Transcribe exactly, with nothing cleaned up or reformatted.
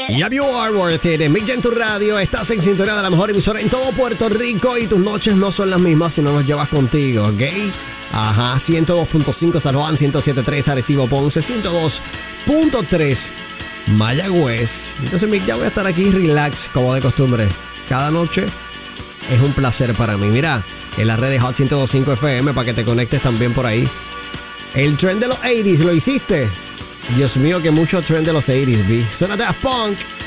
Yep, you are worth it. En Big Gen Tu Radio estás en sintonía de la mejor emisora en todo Puerto Rico y tus noches no son las mismas si no nos llevas contigo, ¿ok? Ajá, ciento dos punto cinco San Juan, ciento siete punto tres Arecibo Ponce, ciento dos punto tres Mayagüez. Entonces, Mick, ya voy a estar aquí relax, como de costumbre. Cada noche es un placer para mí. Mira, en las redes Hot ciento dos punto cinco F M para que te conectes también por ahí. El trend de los ochenta, ¿lo hiciste? Dios mío, que mucho trend de los ochenta, vi. Suena Daft Punk.